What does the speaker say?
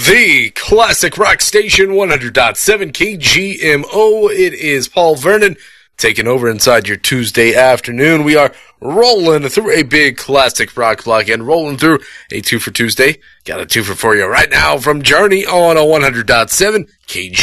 The classic rock station 100.7 KGMO. It is Paul Vernon taking over inside your Tuesday afternoon. We are rolling through a big classic rock block and rolling through a 2 for Tuesday. Got a 2 for you right now from Journey on a 100.7 KGMO.